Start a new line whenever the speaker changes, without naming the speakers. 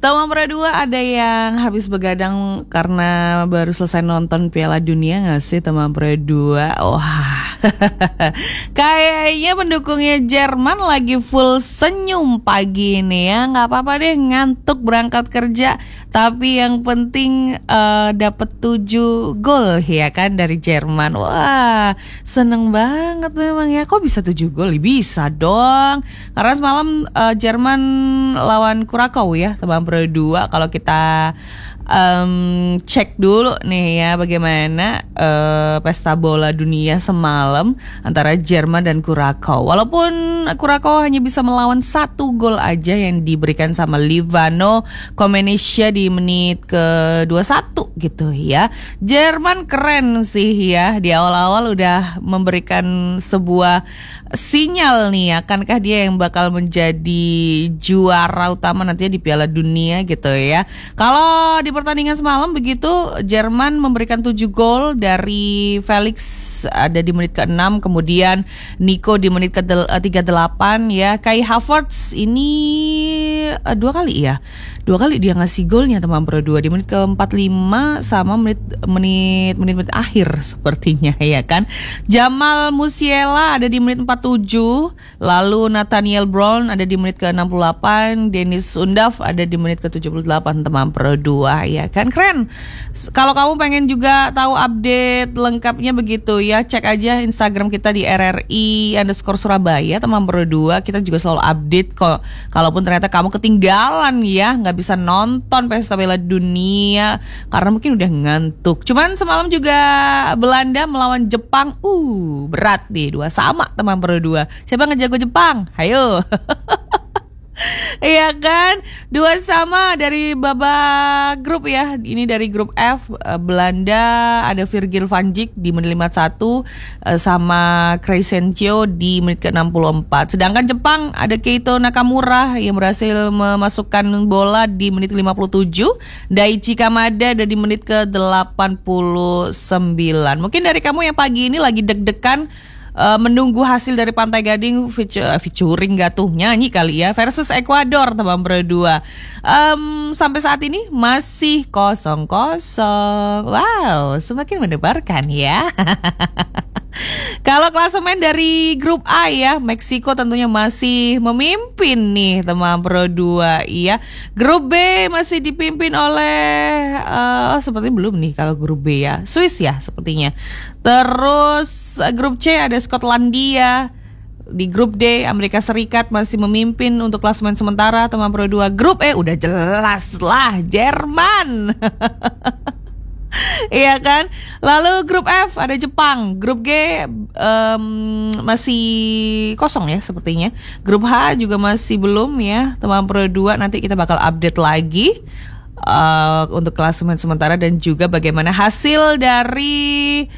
Teman berdua ada yang habis begadang karena baru selesai nonton Piala Dunia gak sih teman berdua? Wah, kayaknya pendukungnya Jerman lagi full senyum pagi ini ya. Gak apa-apa deh ngantuk berangkat kerja, tapi yang penting dapat 7 gol ya kan dari Jerman. Wah, seneng banget memang ya. Kok bisa 7 gol? Bisa dong. Karena semalam Jerman lawan Kurakau ya teman berdua. Kalau kita cek dulu nih ya bagaimana pesta bola dunia semalam antara Jerman dan Kurakau. Walaupun Kurakau hanya bisa melawan 1 gol aja yang diberikan sama Livano Komenisha di menit ke-21 gitu ya. Jerman keren sih ya, di awal-awal udah memberikan sebuah sinyal nih, akankah dia yang bakal menjadi juara utama nantinya di Piala Dunia gitu ya. Kalau di pertandingan semalam begitu, Jerman memberikan 7 gol dari Felix ada di menit ke-6, kemudian Nico di menit ke-38 ya. Kai Havertz ini 2 kali ya. 2 kali dia ngasih golnya teman berdua di menit ke-45 sama menit akhir sepertinya ya kan. Jamal Musiala ada di menit 47, lalu Nathaniel Brown ada di menit ke-68, Dennis Undav ada di menit ke-78 teman berdua ya kan. Keren. Kalau kamu pengen juga tahu update lengkapnya begitu ya, cek aja Instagram kita di RRI_Surabaya teman berdua. Kita juga selalu update kok. Kalaupun ternyata kamu ketinggalan ya, nggak bisa nonton Pesta Piala Dunia karena mungkin udah ngantuk. Cuman semalam juga Belanda melawan Jepang, berat nih, 2-2 teman berdua. Siapa ngejago Jepang? Hayo. Iya kan, 2-2 dari babak grup ya. Ini dari grup F. Belanda ada Virgil van Dijk di menit 51 sama Crescencio di menit ke-64. Sedangkan Jepang ada Keito Nakamura yang berhasil memasukkan bola di menit 57. Daichi Kamada ada di menit ke-89. Mungkin dari kamu yang pagi ini lagi deg-degan menunggu hasil dari Pantai Gading featuring gak tuh nyanyi kali ya versus Ekuador teman berdua. Sampai saat ini masih 0-0. Wow, semakin mendebarkan ya. Kalau klasemen dari grup A ya, Meksiko tentunya masih memimpin nih teman berdua iya. Grup B masih dipimpin oleh sepertinya belum nih kalau grup B ya, Swiss ya sepertinya. Terus grup C ada Skotlandia. Di grup D Amerika Serikat masih memimpin untuk klasemen sementara teman berdua. Grup E udah jelas lah Jerman. Iya kan. Lalu grup F ada Jepang. Grup G masih kosong ya sepertinya. Grup H juga masih belum ya teman berdua. Nanti kita bakal update lagi untuk klasemen sementara dan juga bagaimana hasil dari